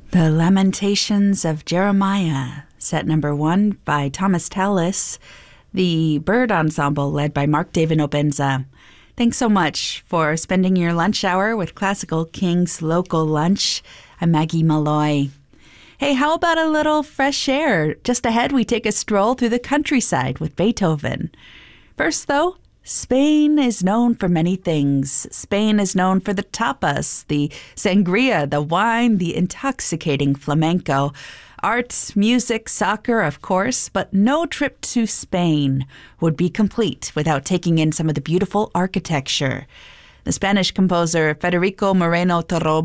The Lamentations of Jeremiah, set number 1 by Thomas Tallis, the Bird Ensemble led by Mark David Obenza. Thanks so much for spending your lunch hour with Classical Kings Local Lunch. I'm Maggie Malloy. Hey, how about a little fresh air? Just ahead, we take a stroll through the countryside with Beethoven. First, though, Spain is known for many things. Spain is known for the tapas, the sangria, the wine, the intoxicating flamenco, art, music, soccer, of course, but no trip to Spain would be complete without taking in some of the beautiful architecture. The Spanish composer Federico Moreno Torobo